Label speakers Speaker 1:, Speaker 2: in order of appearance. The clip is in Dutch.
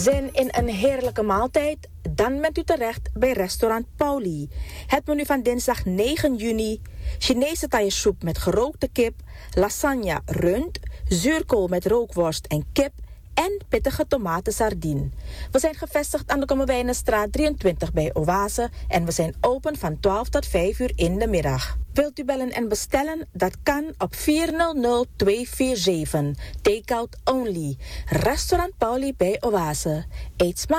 Speaker 1: Zin in een heerlijke maaltijd? Dan bent u terecht bij restaurant Pauli. Het menu van dinsdag 9 juni. Chinese taillesoep met gerookte kip, lasagne rund, zuurkool met rookworst en kip en pittige tomatensardine. We zijn gevestigd aan de Kommerwijnenstraat 23 bij Oase en we zijn open van 12 tot 5 uur in de middag. Wilt u bellen en bestellen? Dat kan op 400-247. Takeout only. Restaurant Pauli bij Oase. Eet smakelijk.